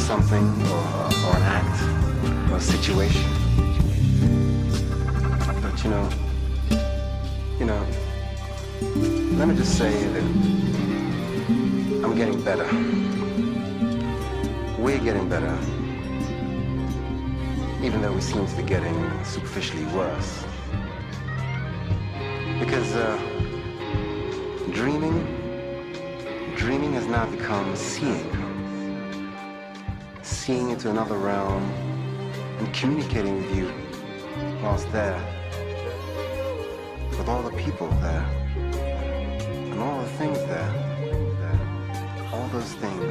something or an act or a situation. But let me just say that I'm getting better. We're getting better. Even though we seem to be getting superficially worse. Because dreaming has now become seeing. Seeing into another realm and communicating with you whilst there. With all the people there. And all the things there. All those things